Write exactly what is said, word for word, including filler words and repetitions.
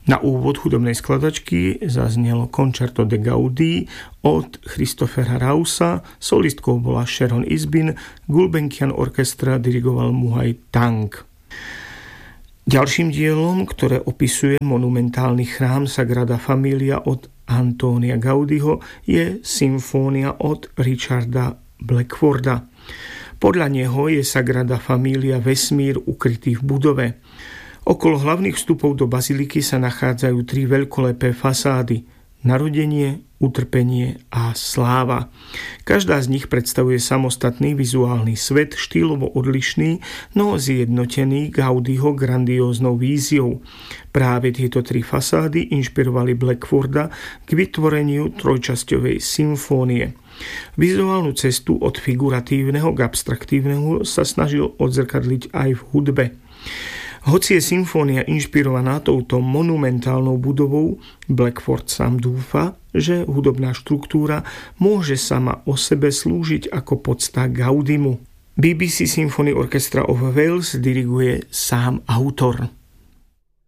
Na úvod hudobnej skladačky zaznelo Concerto de Gaudí od Christophera Rausa, solistkou bola Sharon Isbin, Gulbenkian Orchestra dirigoval Muhaj Tang. Ďalším dielom, ktoré opisuje monumentálny chrám Sagrada Familia od Antónia Gaudiho, je symfónia od Richarda Blackforda. Podľa neho je Sagrada Familia vesmír ukrytý v budove. Okolo hlavných vstupov do baziliky sa nachádzajú tri veľkolepé fasády: narodenie, utrpenie a sláva. Každá z nich predstavuje samostatný vizuálny svet, štýlovo odlišný, no zjednotený Gaudiho grandióznou víziou. Práve tieto tri fasády inšpirovali Blackforda k vytvoreniu trojčasťovej symfónie. Vizuálnu cestu od figuratívneho k abstraktívneho sa snažil odzrkadliť aj v hudbe. Hoci je symfónia inšpirovaná touto monumentálnou budovou, Blackford sám dúfa, že hudobná štruktúra môže sama o sebe slúžiť ako podsta Gaudimu. bé bé cé Symphony Orchestra of Wales diriguje sám autor.